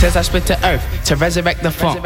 as I split to earth to resurrect the funk.